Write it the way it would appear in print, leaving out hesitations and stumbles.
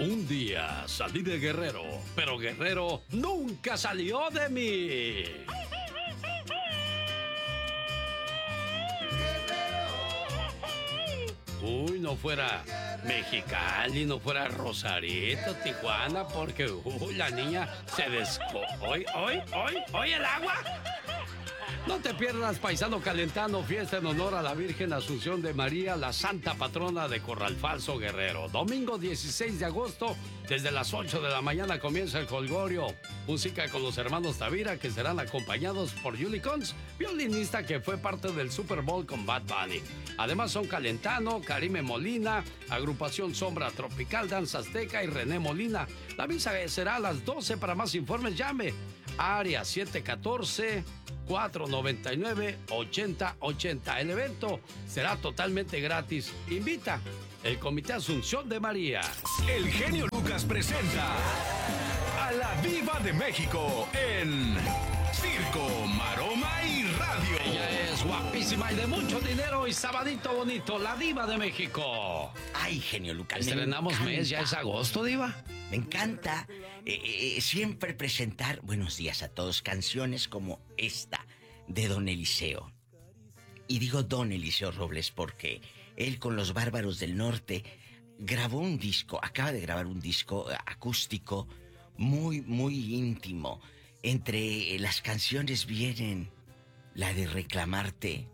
Un día salí de Guerrero, pero Guerrero nunca salió de mí. Uy, no fuera Mexicali, no fuera Rosarito, Tijuana, porque la niña se ¡Hoy el agua! No te pierdas, paisano calentano, fiesta en honor a la Virgen Asunción de María, la santa patrona de Corral Falso, Guerrero. Domingo 16 de agosto, desde las 8 de la mañana comienza el jolgorio. Música con los hermanos Tavira, que serán acompañados por Julie Cons, violinista que fue parte del Super Bowl con Bad Bunny. Además son Calentano, Karime Molina, Agrupación Sombra Tropical, Danza Azteca y René Molina. La misa será a las 12. Para más informes llame área 714-499-8080. El evento será totalmente gratis. Invita el Comité Asunción de María. El genio Lucas presenta a la Diva de México en Circo, Maroma y Radio. Ella es guapísima y de mucho dinero y sabadito bonito, la Diva de México. Ay, genio Lucas. Estrenamos mes, ya es agosto, Diva. Me encanta siempre presentar, buenos días a todos, canciones como esta de Don Eliseo. Y digo Don Eliseo Robles porque él con los Bárbaros del Norte grabó un disco, acaba de grabar un disco acústico muy, muy íntimo. Entre las canciones vienen la de Reclamarte,